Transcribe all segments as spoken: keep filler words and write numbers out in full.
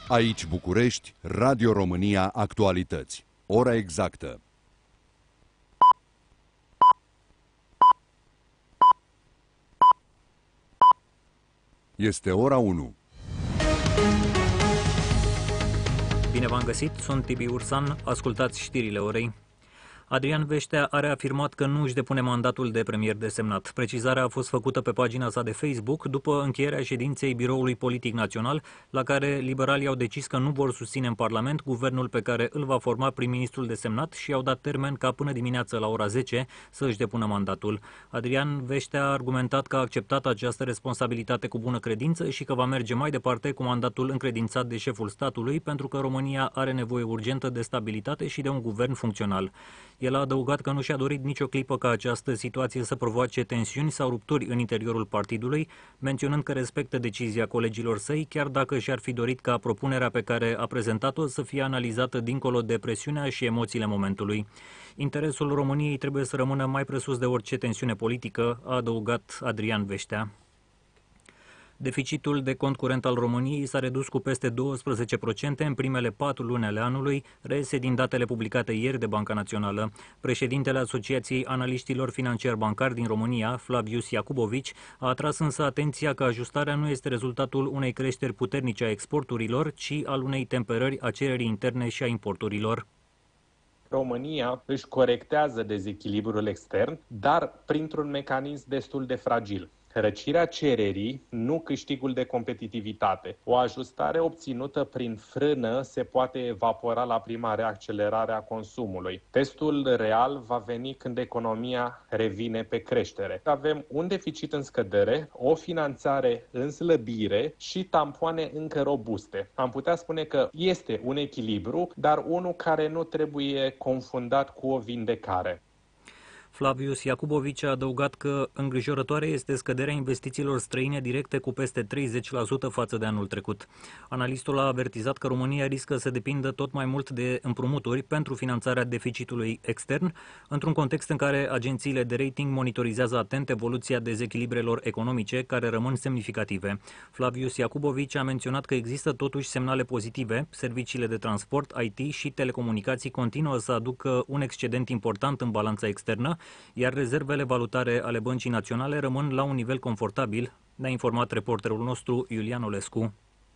Aici București, Radio România Actualități. Ora exactă. Este ora unu. Bine v-am găsit, sunt Tibi Ursan, ascultați știrile orei. Adrian Veștea a reafirmat că nu își depune mandatul de premier desemnat. Precizarea a fost făcută pe pagina sa de Facebook după încheierea ședinței Biroului Politic Național, la care liberalii au decis că nu vor susține în Parlament guvernul pe care îl va forma prim-ministrul desemnat și au dat termen ca până dimineață la ora zece să își depună mandatul. Adrian Veștea a argumentat că a acceptat această responsabilitate cu bună credință și că va merge mai departe cu mandatul încredințat de șeful statului, pentru că România are nevoie urgentă de stabilitate și de un guvern funcțional. El a adăugat că nu și-a dorit nicio clipă ca această situație să provoace tensiuni sau rupturi în interiorul partidului, menționând că respectă decizia colegilor săi, chiar dacă și-ar fi dorit ca propunerea pe care a prezentat-o să fie analizată dincolo de presiunea și emoțiile momentului. Interesul României trebuie să rămână mai presus de orice tensiune politică, a adăugat Adrian Veștea. Deficitul de cont curent al României s-a redus cu peste douăsprezece la sută în primele patru luni ale anului, reiese din datele publicate ieri de Banca Națională. Președintele Asociației Analiștilor Financiar Bancari din România, Flavius Iacubovici, a atras însă atenția că ajustarea nu este rezultatul unei creșteri puternice a exporturilor, ci al unei temperări a cererii interne și a importurilor. România își corectează dezechilibrul extern, dar printr-un mecanism destul de fragil. Răcirea cererii, nu câștigul de competitivitate. O ajustare obținută prin frână se poate evapora la prima reaccelerare a consumului. Testul real va veni când economia revine pe creștere. Avem un deficit în scădere, o finanțare în slăbire și tampoane încă robuste. Am putea spune că este un echilibru, dar unul care nu trebuie confundat cu o vindecare. Flavius Iacubovici a adăugat că îngrijorătoare este scăderea investițiilor străine directe cu peste treizeci la sută față de anul trecut. Analistul a avertizat că România riscă să depindă tot mai mult de împrumuturi pentru finanțarea deficitului extern, într-un context în care agențiile de rating monitorizează atent evoluția dezechilibrelor economice, care rămân semnificative. Flavius Iacubovici a menționat că există totuși semnale pozitive. Serviciile de transport, I T și telecomunicații continuă să aducă un excedent important în balanța externă, iar rezervele valutare ale Băncii Naționale rămân la un nivel confortabil, ne-a informat reporterul nostru Iulian Olescu.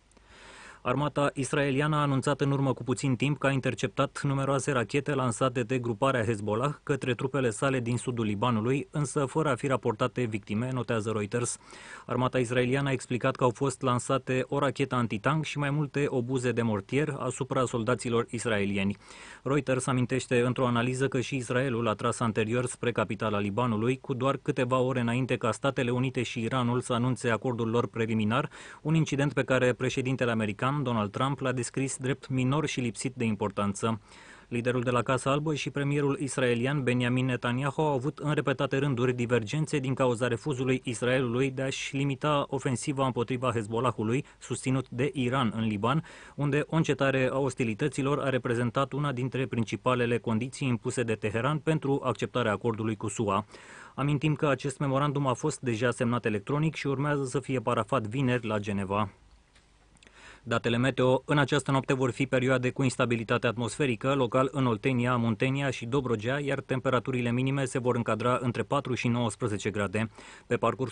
Armata israeliană a anunțat în urmă cu puțin timp că a interceptat numeroase rachete lansate de gruparea Hezbollah către trupele sale din sudul Libanului, însă fără a fi raportate victime, notează Reuters. Armata israeliană a explicat că au fost lansate o rachetă antitank și mai multe obuze de mortier asupra soldaților israelieni. Reuters amintește într-o analiză că și Israelul a tras anterior spre capitala Libanului, cu doar câteva ore înainte ca Statele Unite și Iranul să anunțe acordul lor preliminar, un incident pe care președintele american Donald Trump l-a descris drept minor și lipsit de importanță. Liderul de la Casa Albă și premierul israelian Benjamin Netanyahu au avut în repetate rânduri divergențe din cauza refuzului Israelului de a-și limita ofensiva împotriva Hezbollahului, susținut de Iran în Liban, unde o încetare a ostilităților a reprezentat una dintre principalele condiții impuse de Teheran pentru acceptarea acordului cu S U A. Amintim că acest memorandum a fost deja semnat electronic și urmează să fie parafat vineri la Geneva. Datele meteo în această noapte vor fi perioade cu instabilitate atmosferică, local în Oltenia, Muntenia și Dobrogea, iar temperaturile minime se vor încadra între patru și nouăsprezece grade. Pe parcursul